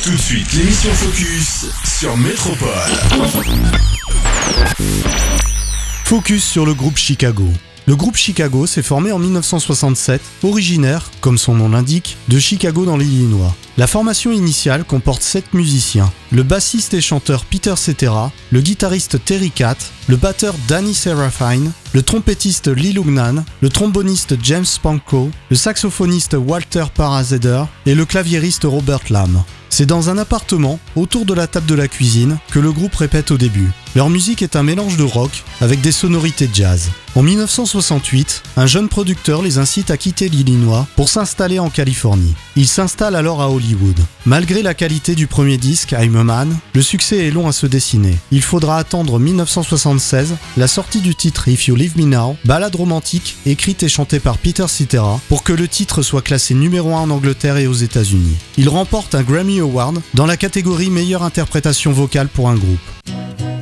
Tout de suite, l'émission Focus sur Métropole. Focus sur le groupe Chicago. Le groupe Chicago s'est formé en 1967, originaire, comme son nom l'indique, de Chicago dans l'Illinois. La formation initiale comporte 7 musiciens. Le bassiste et chanteur Peter Cetera, le guitariste Terry Kath, le batteur Danny Serafine, le trompettiste Lee Lugnan, le tromboniste James Spanko, le saxophoniste Walter Parazeder et le claviériste Robert Lamb. C'est dans un appartement, autour de la table de la cuisine, que le groupe répète au début. Leur musique est un mélange de rock avec des sonorités jazz. En 1968, un jeune producteur les incite à quitter l'Illinois pour s'installer en Californie. Ils s'installent alors à Hollywood. Malgré la qualité du premier disque, I'm a Man, le succès est long à se dessiner. Il faudra attendre 1976, la sortie du titre If You Leave Me Now, ballade romantique écrite et chantée par Peter Cetera, pour que le titre soit classé numéro 1 en Angleterre et aux États-Unis. Il remporte un Grammy Award dans la catégorie meilleure interprétation vocale pour un groupe.